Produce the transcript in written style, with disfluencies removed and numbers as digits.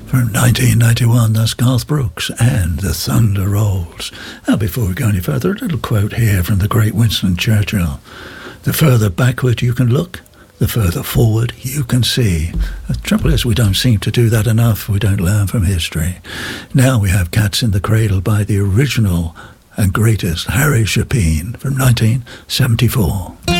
From 1991, that's Garth Brooks and The Thunder Rolls. Now, before we go any further, a little quote here from the great Winston Churchill. The further backward you can look, the further forward you can see. The trouble is we don't seem to do that enough. We don't learn from history. Now we have Cats in the Cradle by the original and greatest Harry Chapin from 1974.